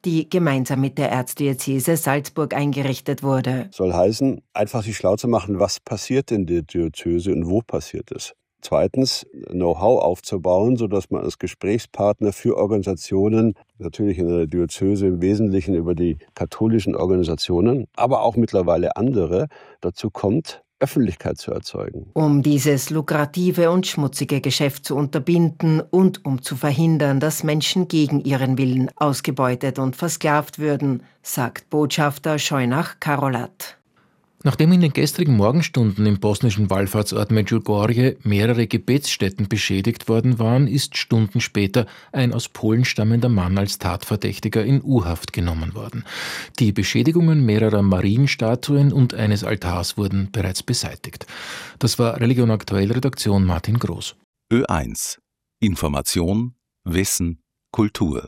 die gemeinsam mit der Erzdiözese Salzburg eingerichtet wurde. Soll heißen, einfach sich schlau zu machen, was passiert in der Diözese und wo passiert es. Zweitens, Know-how aufzubauen, sodass man als Gesprächspartner für Organisationen, natürlich in der Diözese im Wesentlichen über die katholischen Organisationen, aber auch mittlerweile andere, dazu kommt, Öffentlichkeit zu erzeugen. Um dieses lukrative und schmutzige Geschäft zu unterbinden und um zu verhindern, dass Menschen gegen ihren Willen ausgebeutet und versklavt würden, sagt Botschafter Scheunach-Karolat. Nachdem in den gestrigen Morgenstunden im bosnischen Wallfahrtsort Medjugorje mehrere Gebetsstätten beschädigt worden waren, ist Stunden später ein aus Polen stammender Mann als Tatverdächtiger in U-Haft genommen worden. Die Beschädigungen mehrerer Marienstatuen und eines Altars wurden bereits beseitigt. Das war Religion Aktuell, Redaktion Martin Groß. Ö1. Information, Wissen, Kultur.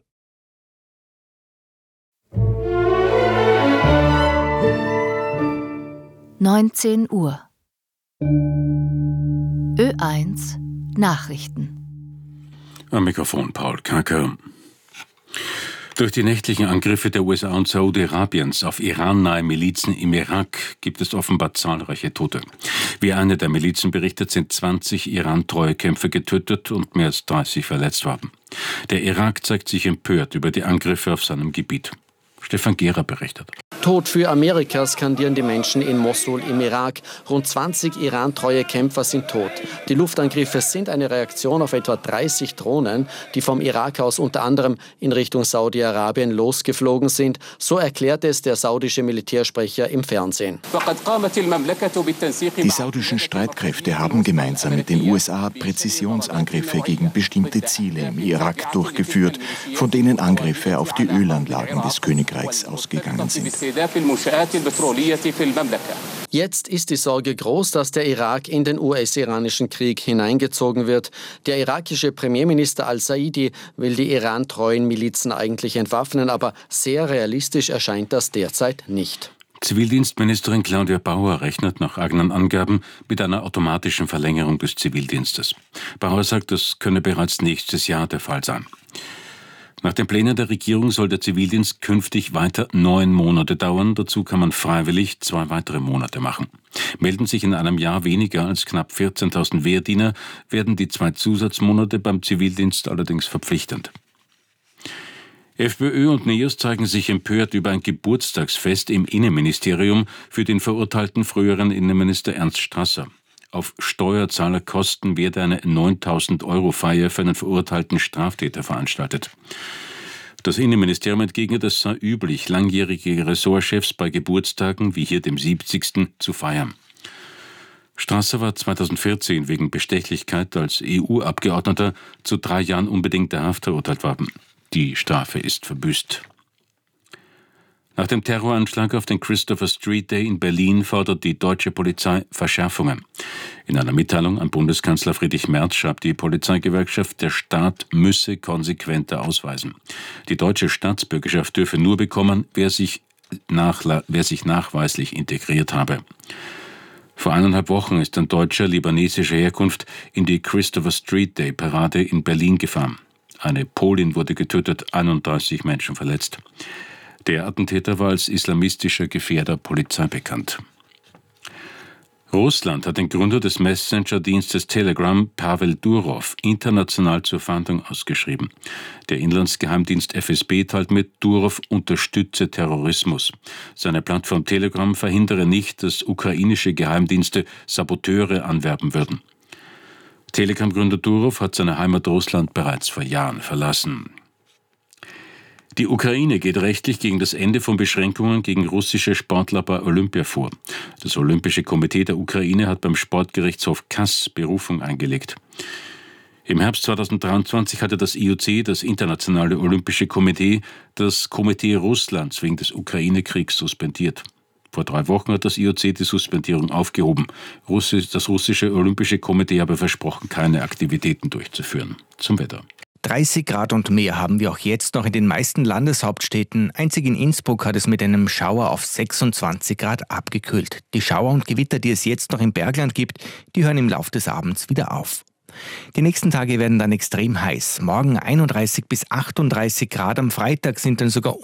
(19 Uhr) Ö1 Nachrichten. Am Mikrofon Paul Kacker. Durch die nächtlichen Angriffe der USA und Saudi-Arabiens auf irannahe Milizen im Irak gibt es offenbar zahlreiche Tote. Wie eine der Milizen berichtet, sind 20 Iran-treue Kämpfer getötet und mehr als 30 verletzt worden. Der Irak zeigt sich empört über die Angriffe auf seinem Gebiet. Stefan Gehrer berichtet. Tod für Amerika skandieren die Menschen in Mosul im Irak. Rund 20 Iran-treue Kämpfer sind tot. Die Luftangriffe sind eine Reaktion auf etwa 30 Drohnen, die vom Irak aus unter anderem in Richtung Saudi-Arabien losgeflogen sind. So erklärte es der saudische Militärsprecher im Fernsehen. Die saudischen Streitkräfte haben gemeinsam mit den USA Präzisionsangriffe gegen bestimmte Ziele im Irak durchgeführt, von denen Angriffe auf die Ölanlagen des Königreichs ausgegangen sind. Jetzt ist die Sorge groß, dass der Irak in den US-iranischen Krieg hineingezogen wird. Der irakische Premierminister al-Saidi will die Iran-treuen Milizen eigentlich entwaffnen, aber sehr realistisch erscheint das derzeit nicht. Zivildienstministerin Claudia Bauer rechnet nach eigenen Angaben mit einer automatischen Verlängerung des Zivildienstes. Bauer sagt, das könne bereits nächstes Jahr der Fall sein. Nach den Plänen der Regierung soll der Zivildienst künftig weiter 9 Monate dauern. Dazu kann man freiwillig 2 weitere Monate machen. Melden sich in einem Jahr weniger als knapp 14.000 Wehrdiener, werden die 2 Zusatzmonate beim Zivildienst allerdings verpflichtend. FPÖ und NEOS zeigen sich empört über ein Geburtstagsfest im Innenministerium für den verurteilten früheren Innenminister Ernst Strasser. Auf Steuerzahlerkosten werde eine 9.000 € Feier für einen verurteilten Straftäter veranstaltet. Das Innenministerium entgegnet, es sei üblich, langjährige Ressortchefs bei Geburtstagen wie hier dem 70. zu feiern. Strasser war 2014 wegen Bestechlichkeit als EU-Abgeordneter zu 3 Jahren unbedingter Haft verurteilt worden. Die Strafe ist verbüßt. Nach dem Terroranschlag auf den Christopher Street Day in Berlin fordert die deutsche Polizei Verschärfungen. In einer Mitteilung an Bundeskanzler Friedrich Merz schreibt die Polizeigewerkschaft, der Staat müsse konsequenter ausweisen. Die deutsche Staatsbürgerschaft dürfe nur bekommen, wer sich nachweislich integriert habe. Vor 1,5 Wochen ist ein Deutscher libanesischer Herkunft in die Christopher Street Day Parade in Berlin gefahren. Eine Polin wurde getötet, 31 Menschen verletzt. Der Attentäter war als islamistischer Gefährder Polizei bekannt. Russland hat den Gründer des Messenger-Dienstes Telegram, Pavel Durov, international zur Fahndung ausgeschrieben. Der Inlandsgeheimdienst FSB teilt mit, Durov unterstütze Terrorismus. Seine Plattform Telegram verhindere nicht, dass ukrainische Geheimdienste Saboteure anwerben würden. Telegram-Gründer Durov hat seine Heimat Russland bereits vor Jahren verlassen. Die Ukraine geht rechtlich gegen das Ende von Beschränkungen gegen russische Sportler bei Olympia vor. Das Olympische Komitee der Ukraine hat beim Sportgerichtshof Kass Berufung eingelegt. Im Herbst 2023 hatte das IOC, das Internationale Olympische Komitee, das Komitee Russlands wegen des Ukraine-Kriegs suspendiert. Vor 3 Wochen hat das IOC die Suspendierung aufgehoben. Das russische Olympische Komitee habe versprochen, keine Aktivitäten durchzuführen. Zum Wetter. 30 Grad und mehr haben wir auch jetzt noch in den meisten Landeshauptstädten. Einzig in Innsbruck hat es mit einem Schauer auf 26 Grad abgekühlt. Die Schauer und Gewitter, die es jetzt noch im Bergland gibt, die hören im Laufe des Abends wieder auf. Die nächsten Tage werden dann extrem heiß. Morgen 31 bis 38 Grad, am Freitag sind dann sogar